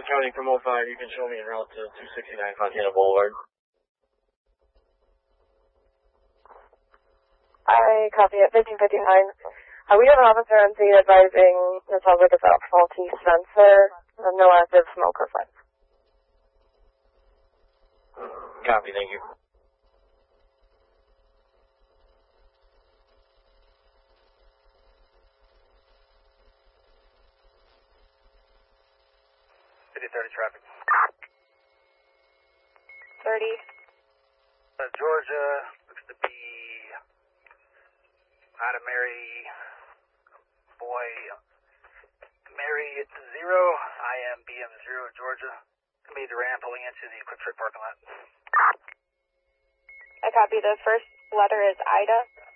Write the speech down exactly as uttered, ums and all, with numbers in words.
counting from oh five, you can show me en route to two sixty-nine Fontana Boulevard. I copy it, fifteen fifty-nine. Uh, we have an officer on scene advising it sounds like it's a faulty sensor, uh, no active smoke or flame. Copy, thank you. fifty thirty traffic. thirty. Uh, Georgia looks to be out of Mary, boy, Mary at zero, I am B M zero, Georgia. Gonna be the Ram pulling into the Quick Trip parking lot. I copy. The first letter is Ida.